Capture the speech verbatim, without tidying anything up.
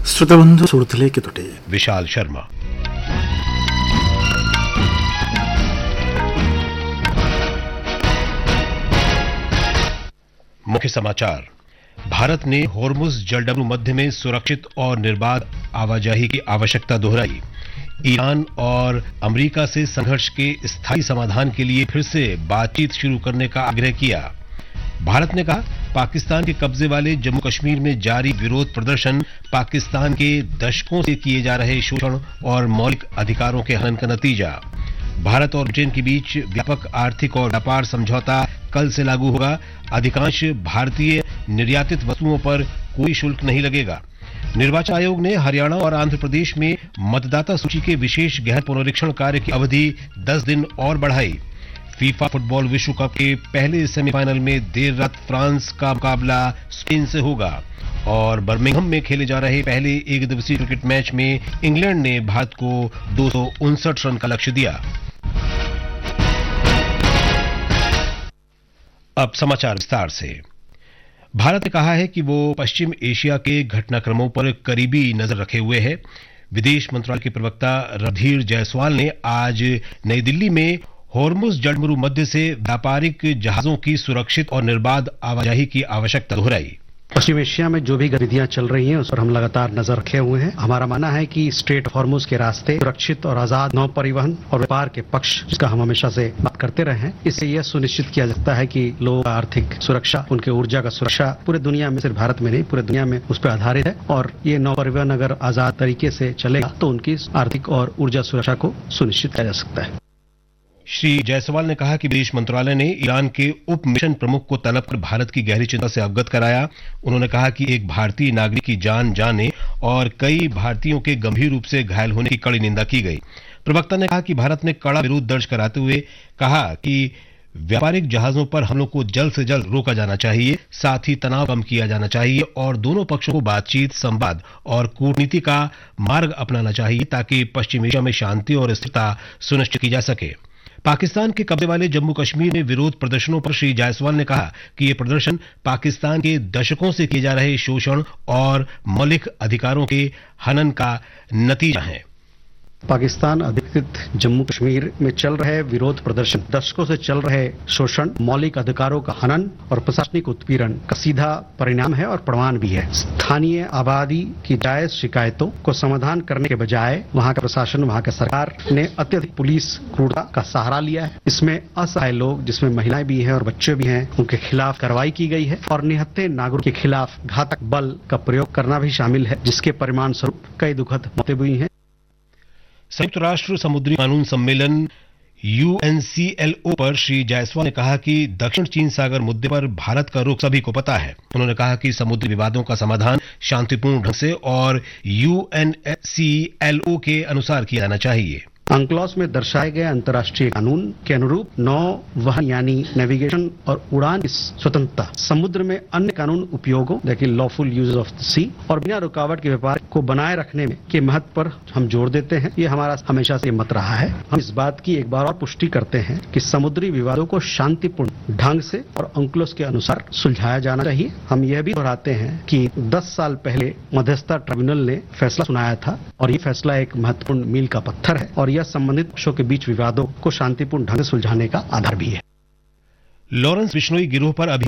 श्रोताबंधु सुरतले केतोटे विशाल शर्मा। मुख्य समाचार। भारत ने होर्मुज जलडमरू मध्य में सुरक्षित और निर्बाध आवाजाही की आवश्यकता दोहराई। ईरान और अमेरिका से संघर्ष के स्थायी समाधान के लिए फिर से बातचीत शुरू करने का आग्रह किया। भारत ने कहा, पाकिस्तान के कब्जे वाले जम्मू कश्मीर में जारी विरोध प्रदर्शन पाकिस्तान के दशकों से किए जा रहे शोषण और मौलिक अधिकारों के हनन का नतीजा। भारत और ब्रिटेन के बीच व्यापक आर्थिक और व्यापार समझौता कल से लागू होगा। अधिकांश भारतीय निर्यातित वस्तुओं पर कोई शुल्क नहीं लगेगा। निर्वाचन आयोग ने हरियाणा और आंध्र प्रदेश में मतदाता सूची के विशेष गहन पुनरीक्षण कार्य की अवधि दस दिन और बढ़ाई। फीफा फुटबॉल विश्व कप के पहले सेमीफाइनल में देर रात फ्रांस का मुकाबला स्पेन से होगा और बर्मिंघम में खेले जा रहे पहले एक दिवसीय क्रिकेट मैच में इंग्लैंड ने भारत को दो सौ उनसठ रन का लक्ष्य दिया। अब समाचार विस्तार से। भारत ने कहा है कि वो पश्चिम एशिया के घटनाक्रमों पर करीबी नजर रखे हुए है। विदेश मंत्रालय के प्रवक्ता रणधीर जायसवाल ने आज नई दिल्ली में होर्मुज जलडमरू मध्य से व्यापारिक जहाजों की सुरक्षित और निर्बाध आवाजाही की आवश्यकता दोहराई। पश्चिम एशिया में जो भी गतिविधियां चल रही हैं उस पर हम लगातार नजर रखे हुए हैं। हमारा मानना है कि स्ट्रेट ऑफ हॉर्मुज के रास्ते सुरक्षित और आजाद नौ परिवहन और व्यापार के पक्ष, जिसका हम हमेशा से बात करते रहे हैं, इससे यह सुनिश्चित किया जा सकता है कि लोगों का आर्थिक सुरक्षा, उनके ऊर्जा का सुरक्षा पूरे दुनिया में, सिर्फ भारत में नहीं पूरे दुनिया में उस पर आधारित है। और ये नौ परिवहन अगर आजाद तरीके से चलेगा तो उनकी आर्थिक और ऊर्जा सुरक्षा को सुनिश्चित किया जा सकता है। श्री जायसवाल ने कहा कि विदेश मंत्रालय ने ईरान के उप मिशन प्रमुख को तलब कर भारत की गहरी चिंता से अवगत कराया। उन्होंने कहा कि एक भारतीय नागरिक की जान जाने और कई भारतीयों के गंभीर रूप से घायल होने की कड़ी निंदा की गई। प्रवक्ता ने कहा कि भारत ने कड़ा विरोध दर्ज कराते हुए कहा कि व्यापारिक जहाजों पर हमलों को जल्द से जल्द रोका जाना चाहिए, साथ ही तनाव कम किया जाना चाहिए और दोनों पक्षों को बातचीत, संवाद और कूटनीति का मार्ग अपनाना चाहिए ताकि पश्चिम एशिया में शांति और स्थिरता सुनिश्चित की जा सके। पाकिस्तान के कब्जे वाले जम्मू कश्मीर में विरोध प्रदर्शनों पर श्री जायसवाल ने कहा कि ये प्रदर्शन पाकिस्तान के दशकों से किए जा रहे शोषण और मौलिक अधिकारों के हनन का नतीजा है। पाकिस्तान अधिकृत जम्मू कश्मीर में चल रहे विरोध प्रदर्शन दशकों से चल रहे शोषण, मौलिक अधिकारों का हनन और प्रशासनिक उत्पीड़न का सीधा परिणाम है और प्रमाण भी है। स्थानीय आबादी की जायज शिकायतों को समाधान करने के बजाय वहां का प्रशासन, वहां का सरकार ने अत्यधिक पुलिस क्रूरता का सहारा लिया है। इसमें असहाय लोग, जिसमें महिलाएं भी हैं और बच्चे भी हैं, उनके खिलाफ कार्रवाई की गई है और निहत्थे नागरिकों के खिलाफ घातक बल का प्रयोग करना भी शामिल है, जिसके परिणाम स्वरूप कई दुखद मौतें हुई हैं। संयुक्त राष्ट्र समुद्री कानून सम्मेलन you N C L O पर श्री जायसवाल ने कहा कि दक्षिण चीन सागर मुद्दे पर भारत का रुख सभी को पता है। उन्होंने कहा कि समुद्री विवादों का समाधान शांतिपूर्ण ढंग से और you N C L O के अनुसार किया जाना चाहिए। अंक्लॉस में दर्शाए गए अंतर्राष्ट्रीय कानून के अनुरूप नौ वहन यानी नेविगेशन और उड़ान की स्वतंत्रता, समुद्र में अन्य कानून उपयोगों लेकिन लॉफुल यूज ऑफ द सी और बिना रुकावट के व्यापार को बनाए रखने में के महत्व पर हम जोर देते हैं। ये हमारा हमेशा से मत रहा है। हम इस बात की एक बार और पुष्टि करते हैं कि समुद्री विवादों को शांतिपूर्ण ढंग से और अंक्लॉस के अनुसार सुलझाया जाना चाहिए। हम यह भी दोहराते हैं कि दस साल पहले मध्यस्थता ट्रिब्यूनल ने फैसला सुनाया था और ये फैसला एक महत्वपूर्ण मील का पत्थर है और यह संबंधित पक्षों के बीच विवादों को शांतिपूर्ण ढंग से सुलझाने का आधार भी है। लॉरेंस बिश्नोई गिरोह पर अभी